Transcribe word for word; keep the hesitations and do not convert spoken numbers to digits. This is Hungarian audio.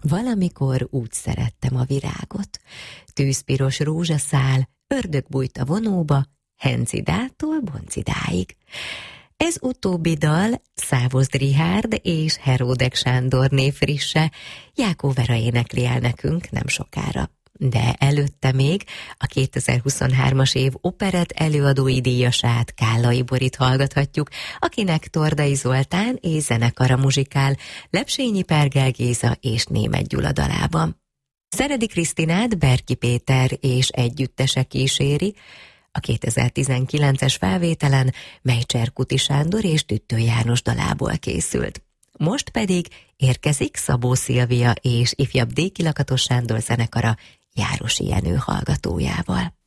Valamikor úgy szerettem a virágot. Tűzpiros rózsaszál, ördögbújt a vonóba, Hencidától Boncidáig. Ez utóbbi dal Szávozd Richárd és Heródek Sándorné frisse, Jákó Vera énekli el nekünk nem sokára. De előtte még a kétezer-huszonhármas év operett előadói díjasát, Kállai Borit hallgathatjuk, akinek Tordai Zoltán és zenekara muzsikál, Lepsényi Pergel Géza és Németh Gyula dalában. Szeredi Krisztinát Berki Péter és együttese kíséri, a kétezer-tizenkilences felvételen Mejcser Kuti Sándor és Tüttő János dalából készült. Most pedig érkezik Szabó Szilvia és ifjabb Déki Lakatos Sándor zenekara Járosi Jenő hallgatójával.